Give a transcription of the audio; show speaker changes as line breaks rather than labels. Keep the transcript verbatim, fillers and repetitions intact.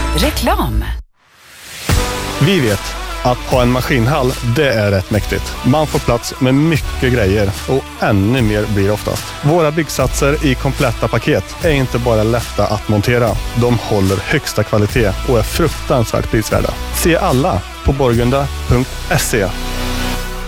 Reklam.
Vi vet att ha en maskinhall, det är rätt mäktigt. Man får plats med mycket grejer och ännu mer blir oftast. Våra byggsatser i kompletta paket är inte bara lätta att montera. De håller högsta kvalitet och är fruktansvärt prisvärda. Se alla på borgunda punkt se.